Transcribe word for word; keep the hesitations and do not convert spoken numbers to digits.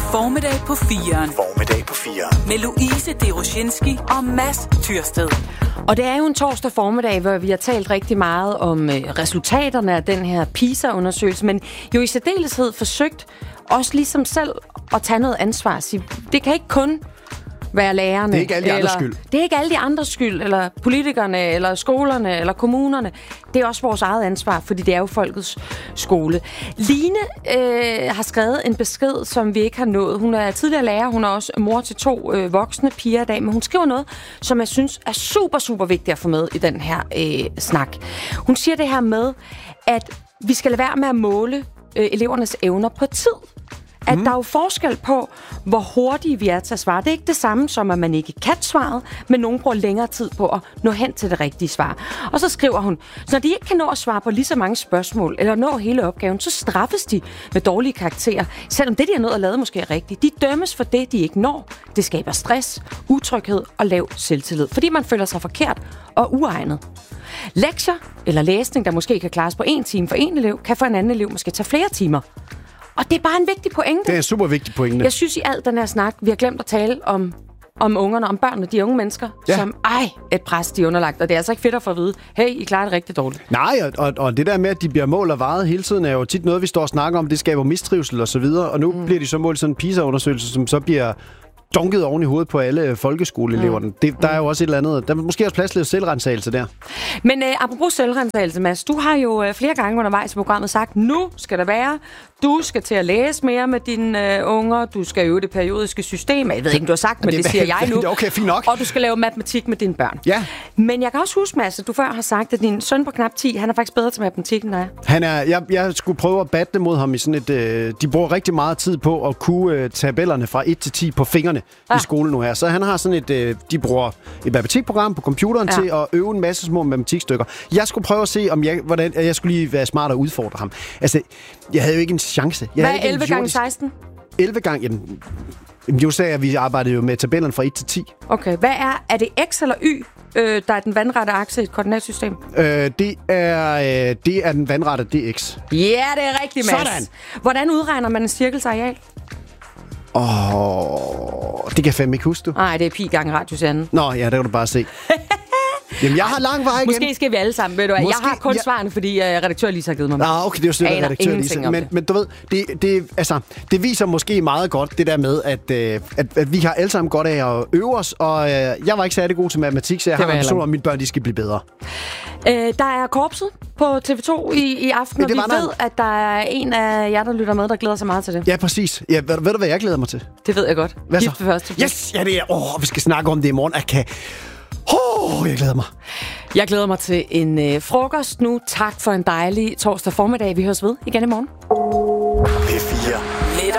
Formiddag på firen. Formiddag på firen. Med Louise Deroshinski og Mads Tyrsted. Og det er jo en torsdag formiddag, hvor vi har talt rigtig meget om øh, resultaterne af den her PISA-undersøgelse, men jo i særdeleshed forsøgt også ligesom selv at tage noget ansvar. Sige, det kan ikke kun være lærerne. Det er ikke alle de eller, andres skyld. Det er ikke alle de andres skyld, eller politikerne, eller skolerne, eller kommunerne. Det er også vores eget ansvar, fordi det er jo folkets skole. Line øh, har skrevet en besked, som vi ikke har nået. Hun er tidligere lærer, hun er også mor til to øh, voksne piger i dag, men hun skriver noget, som jeg synes er super, super vigtigt at få med i den her øh, snak. Hun siger det her med, at vi skal lade være med at måle øh, elevernes evner på tid. At mm. der er jo forskel på, hvor hurtige vi er til at svare. Det er ikke det samme som, at man ikke kan svaret, men nogen bruger længere tid på at nå hen til det rigtige svar. Og så skriver hun, så når de ikke kan nå at svare på lige så mange spørgsmål, eller nå hele opgaven, så straffes de med dårlige karakterer. Selvom det, de har nået at lave, måske er rigtigt. De dømmes for det, de ikke når. Det skaber stress, utryghed og lav selvtillid, fordi man føler sig forkert og uegnet. Lektier eller læsning, der måske kan klares på en time for en elev, kan for en anden elev måske tage flere timer. Og det er bare en vigtig pointe. Det er en super vigtig pointe. Jeg synes i alt den her snak, vi har glemt at tale om, om ungerne, om børnene, de unge mennesker, ja. som, ej, et pres, de er underlagt. Og det er altså ikke fedt at få at vide, hey, I klarer det rigtig dårligt. Nej, og, og, og det der med, at de bliver målt og vejet hele tiden, er jo tit noget, vi står og snakker om. Det skaber mistrivsel og så videre. Og nu mm. bliver de så målt sådan en PISA-undersøgelse, som så bliver dunket oven i hovedet på alle folkeskoleeleverne. Mm. Det, der er jo også et eller andet. Der er måske også plads til selvrensagelse der. Men øh, apropos selvrensagelse, Mads, du har jo øh, flere gange undervejs i programmet sagt, nu skal det være, du skal til at læse mere med dine øh, unger, du skal øve det periodiske system. Jeg ved ikke, du har sagt, men det, det siger jeg nu. Okay, fint nok. Og du skal lave matematik med dine børn. Ja. Men jeg kan også huske, Mads, at du før har sagt, at din søn på knap ti, han er faktisk bedre til matematik end dig. Han er, jeg, jeg skulle prøve at batte mod ham i sådan et... Øh, de bruger rigtig meget tid på at kunne øh, tabellerne fra et til ti på fingrene ah. i skolen nu her. Så han har sådan et... Øh, de bruger et matematikprogram på computeren ja. til at øve en masse små matematikstykker. Jeg skulle prøve at se, om jeg, hvordan, jeg skulle lige være smart og udfordre ham. Altså, jeg havde jo ikke en chance. Jeg Hvad er elleve gange seksten? elleve gange... Jamen, jo sagde jeg, vi arbejdede jo med tabellerne fra et til ti. Okay, hvad er... Er det X eller Y, øh, der er den vandrette akse i et koordinatsystem? Øh, det, er, øh, det er den vandrette, det er X. Ja, det er rigtigt, Mads. Sådan. Hvordan udregner man en cirkels areal? Åh, oh, det kan jeg fandme ikke huske, du. Nej, det er pi gange radius anden. Nå, ja, det kan du bare se. Jamen, jeg har lang vej igen. Måske skal vi alle sammen, ved du. Måske, jeg har kun ja. svarene, fordi uh, redaktør lige har givet mig. Ah, okay, det er jo sådan, at redaktør lige men, men du ved, det, det, altså, det viser måske meget godt, det der med, at, øh, at, at vi har alle sammen godt af at øve os, og øh, jeg var ikke særlig god til matematik, så jeg det har en person, at mine børn, de skal blive bedre. Øh, der er korpset på T V to i, i aften, ja, og vi ved, noget. at der er en af jer, der lytter med, der glæder sig meget til det. Ja, præcis. Ja, ved, ved du, hvad jeg glæder mig til? Det ved jeg godt. Hvad så? Gift ved første. Yes, ja, det er. Åh, vi skal snakke om det i morgen. Jeg kan... Åh, oh, jeg glæder mig. Jeg glæder mig til en øh, frokost nu. Tak for en dejlig torsdag formiddag. Vi høres ved igen i morgen. P fire